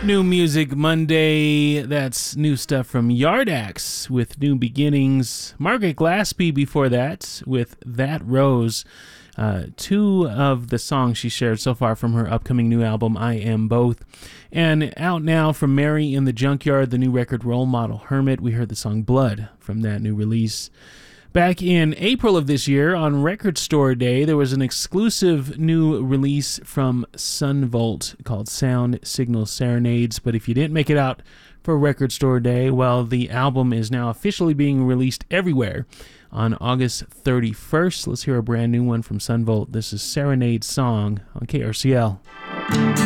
New Music Monday. That's new stuff from Yardax with New Beginnings. Margaret Glaspie before that with That Rose. Two of the songs she shared so far from her upcoming new album, I Am Both. And out now from Mary in the Junkyard, the new record Role Model Hermit. We heard the song Blood from that new release. Back in April of this year, on Record Store Day, there was an exclusive new release from Sunvolt called Sound Signal Serenades. But if you didn't make it out for Record Store Day, well, the album is now officially being released everywhere on August 31st. Let's hear a brand new one from Sunvolt. This is Serenade Song on KRCL.